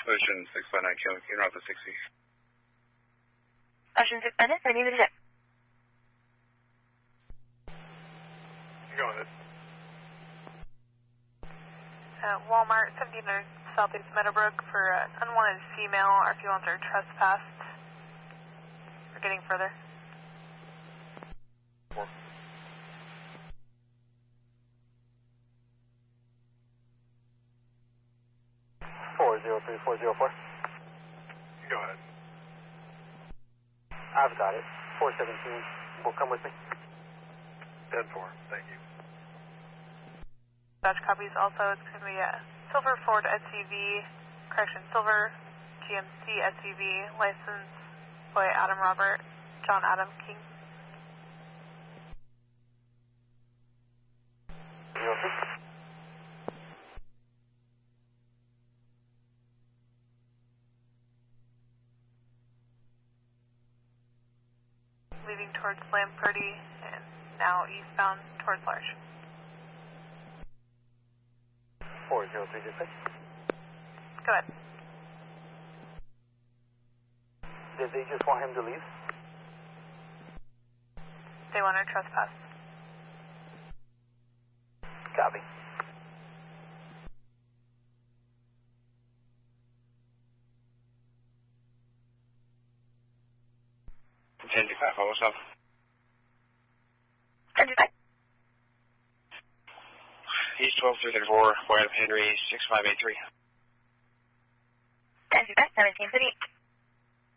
Ocean 659, Kilo Alpha 60. Ocean 659, ready to jet. Go ahead. Walmart, 1700 Southeast Meadowbrook for an unwanted female. Our females are trespassed. We're getting further. 403-404. Go ahead. I've got it. 417 will come with me. 10-4, thank you. Dodge copies also. It's going to be a silver Ford SUV, silver GMC SUV, license by Adam Robert, John Adam King. 06. Leaving towards Lamperty and now eastbound towards Larch. 403-6. Go ahead. Did they just want him to leave? They want to trespass. Copy. What's up? 10-5. East 12334, White Henry 6583. 10-5, 17 for the